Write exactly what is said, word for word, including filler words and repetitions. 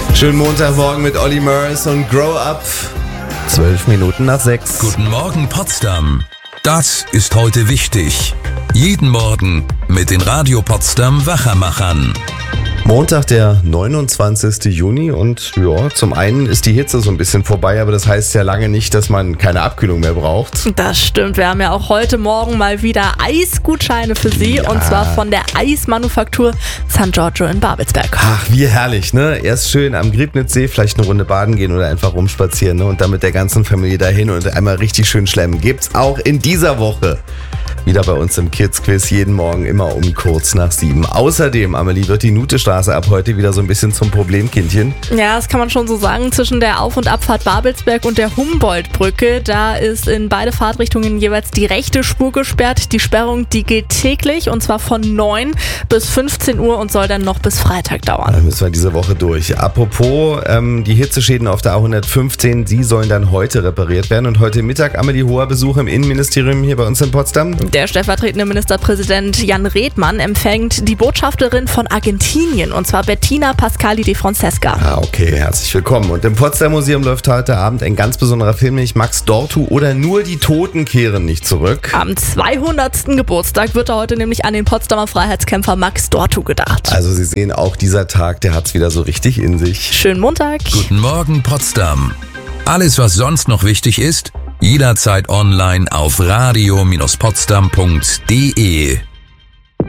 Schönen Montagmorgen mit Olli Murs und Grow Up. Zwölf Minuten nach sechs. Guten Morgen Potsdam. Das ist heute wichtig. Jeden Morgen mit den Radio Potsdam Wachermachern. Montag, der neunundzwanzigsten Juni und ja, zum einen ist die Hitze so ein bisschen vorbei, aber das heißt ja lange nicht, dass man keine Abkühlung mehr braucht. Das stimmt, wir haben ja auch heute Morgen mal wieder Eisgutscheine für Sie Ja. und zwar von der Eismanufaktur San Giorgio in Babelsberg. Ach, wie herrlich, ne? Erst schön am Griebnitzsee vielleicht eine Runde baden gehen oder einfach rumspazieren, ne? Und dann mit der ganzen Familie dahin und einmal richtig schön schlemmen. Gibt's auch in dieser Woche wieder bei uns im Kids-Quiz, jeden Morgen immer um kurz nach sieben. Außerdem, Amelie, wird die Nutestraße ab heute wieder so ein bisschen zum Problemkindchen. Ja, das kann man schon so sagen. Zwischen der Auf- und Abfahrt Babelsberg und der Humboldtbrücke, da ist in beide Fahrtrichtungen jeweils die rechte Spur gesperrt. Die Sperrung, die geht täglich und zwar von neun bis fünfzehn Uhr und soll dann noch bis Freitag dauern. Da müssen wir diese Woche durch. Apropos, ähm, die Hitzeschäden auf der A hundertfünfzehn, die sollen dann heute repariert werden. Und heute Mittag, Amelie, hoher Besuch im Innenministerium hier bei uns in Potsdam. Der stellvertretende Ministerpräsident Jan Redmann empfängt die Botschafterin von Argentinien, und zwar Bettina Pascali de Francesca. Ah, okay, herzlich willkommen. Und im Potsdam Museum läuft heute Abend ein ganz besonderer Film, nämlich Max Dortu oder Nur die Toten kehren nicht zurück. Am zweihundertsten Geburtstag wird er heute nämlich an den Potsdamer Freiheitskämpfer Max Dortu gedacht. Also Sie sehen, auch dieser Tag, der hat's wieder so richtig in sich. Schönen Montag. Guten Morgen Potsdam. Alles, was sonst noch wichtig ist, jederzeit online auf radio Bindestrich potsdam punkt de.